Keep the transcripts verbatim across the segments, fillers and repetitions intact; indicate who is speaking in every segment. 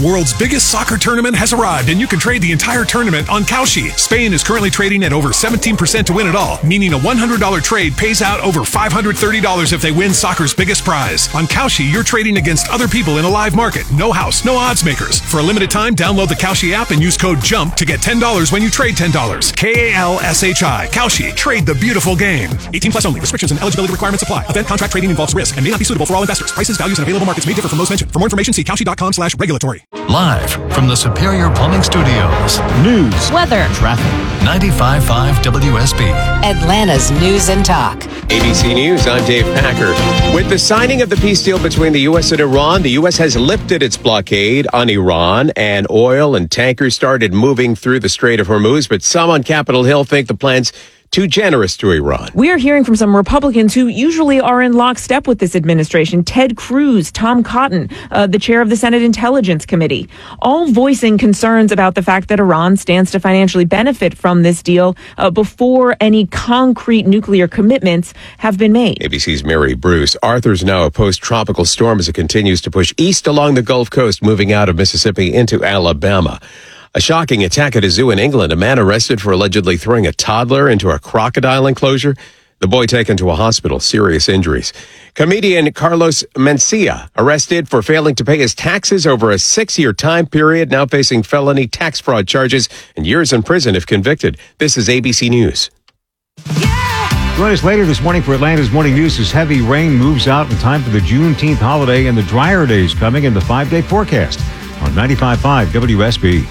Speaker 1: The world's biggest soccer tournament has arrived, and you can trade the entire tournament on Kalshi. Spain is currently trading at over seventeen percent to win it all, meaning a one hundred dollars trade pays out over five hundred thirty dollars if they win soccer's biggest prize. On Kalshi, you're trading against other people in a live market. No house, no odds makers. For a limited time, download the Kalshi app and use code JUMP to get ten dollars when you trade ten dollars. K A L S H I. Kalshi. Trade the beautiful game. eighteen plus only. Restrictions and eligibility requirements apply. Event contract trading involves risk and may not be suitable for all investors. Prices, values, and available markets may differ from those mentioned. For more information, see Kalshi.com slash regulatory.
Speaker 2: Live from the Superior Plumbing Studios.
Speaker 3: News,
Speaker 4: weather,
Speaker 2: traffic. ninety-five point five W S B.
Speaker 4: Atlanta's News and Talk.
Speaker 5: A B C News, I'm Dave Packer. With the signing of the peace deal between the U S and Iran, the U S has lifted its blockade on Iran, and oil and tankers started moving through the Strait of Hormuz. But some on Capitol Hill think the plan's too generous to Iran.
Speaker 6: We're hearing from some Republicans who usually are in lockstep with this administration. Ted Cruz, Tom Cotton, uh, the chair of the Senate Intelligence Committee, all voicing concerns about the fact that Iran stands to financially benefit from this deal uh, before any concrete nuclear commitments have been made.
Speaker 5: A B C's Mary Bruce. Arthur's now a post-tropical storm as it continues to push east along the Gulf Coast, moving out of Mississippi into Alabama. A shocking attack at a zoo in England. A man arrested for allegedly throwing a toddler into a crocodile enclosure. The boy taken to a hospital, serious injuries. Comedian Carlos Mencia arrested for failing to pay his taxes over a six-year time period, now facing felony tax fraud charges and years in prison if convicted. This is A B C News.
Speaker 3: Join us later this morning for Atlanta's Morning News as heavy rain moves out in time for the Juneteenth holiday and the drier days coming in the five-day forecast on ninety-five point five W S B.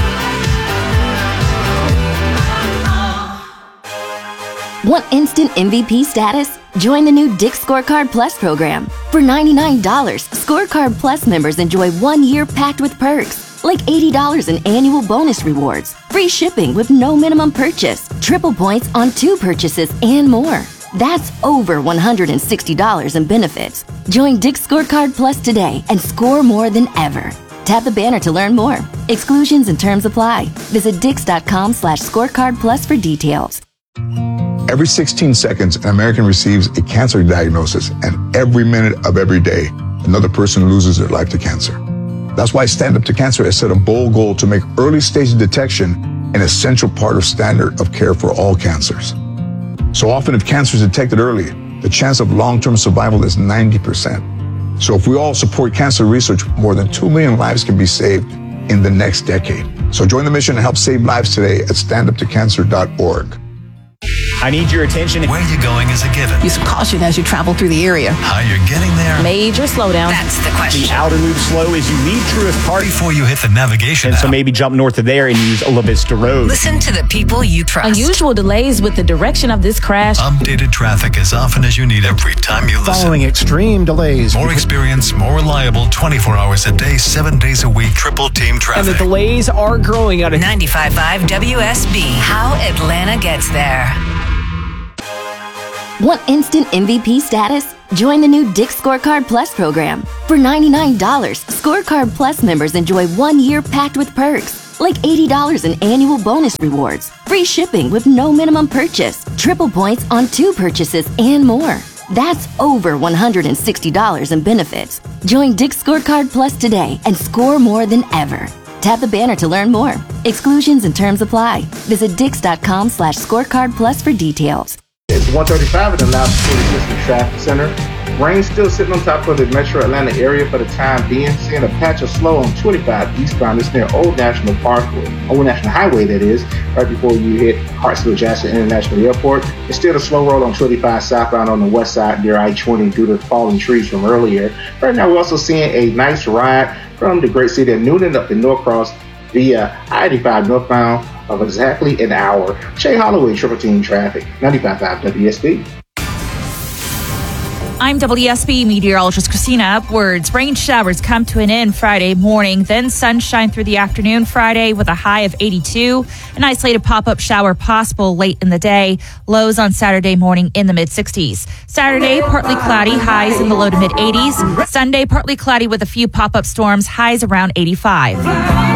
Speaker 7: Want instant M V P status? Join the new Dick's Scorecard Plus program. For ninety-nine dollars, Scorecard Plus members enjoy one year packed with perks, like eighty dollars in annual bonus rewards, free shipping with no minimum purchase, triple points on two purchases, and more. That's over one hundred sixty dollars in benefits. Join Dick's Scorecard Plus today and score more than ever. Tap the banner to learn more. Exclusions and terms apply. Visit dix.com slash scorecard plus for details.
Speaker 8: Every sixteen seconds, an American receives a cancer diagnosis, and every minute of every day, another person loses their life to cancer. That's why Stand Up to Cancer has set a bold goal to make early stage detection an essential part of standard of care for all cancers. So often, if cancer is detected early, the chance of long-term survival is ninety percent. So if we all support cancer research, more than two million lives can be saved in the next decade. So join the mission and help save lives today at stand up to cancer dot org.
Speaker 9: I need your attention.
Speaker 2: Where you're going is a given.
Speaker 10: Use caution as you travel through the area.
Speaker 2: How you're getting there.
Speaker 6: Major slowdown.
Speaker 10: That's the question.
Speaker 9: The outer loop slow is you leave Truist Park
Speaker 2: before you hit the navigation
Speaker 9: And
Speaker 2: app.
Speaker 9: so maybe jump north of there and use La Vista Road.
Speaker 10: Listen to the people you trust.
Speaker 6: Unusual delays with the direction of this crash.
Speaker 2: Updated traffic as often as you need every time you listen.
Speaker 11: Following extreme delays.
Speaker 2: More experience, more reliable, twenty-four hours a day, seven days a week, triple team traffic.
Speaker 9: And the delays are growing out of
Speaker 10: ninety-five point five W S B. How Atlanta gets there.
Speaker 7: Want instant M V P status? Join the new Dick's Scorecard Plus program. For ninety-nine dollars, Scorecard Plus members enjoy one year packed with perks, like eighty dollars in annual bonus rewards, free shipping with no minimum purchase, triple points on two purchases, and more. That's over one hundred sixty dollars in benefits. Join Dick's Scorecard Plus today and score more than ever. Tap the banner to learn more. Exclusions and terms apply. Visit dix.com slash scorecard plus for details.
Speaker 12: It's one thirty-five at the Loud Security System Traffic Center. Rain still sitting on top of the metro Atlanta area for the time being. Seeing a patch of slow on twenty-five eastbound. It's near Old National Park, Old National Highway that is, right before you hit Hartsfield-Jackson International Airport. It's still a slow roll on twenty-five southbound on the west side near I twenty due to fallen trees from earlier. Right now we're also seeing a nice ride from the great city of Newnan up to Norcross via I eighty-five northbound of exactly an hour. Shay Holloway, Triple Team Traffic, ninety-five point five W S B.
Speaker 13: I'm W S B meteorologist Christina Upwards. Rain showers come to an end Friday morning, then sunshine through the afternoon Friday with a high of eighty-two. An isolated pop-up shower possible late in the day. Lows on Saturday morning in the mid-sixties. Saturday, partly cloudy, highs in the low to mid-eighties. Sunday, partly cloudy with a few pop-up storms, highs around eighty-five.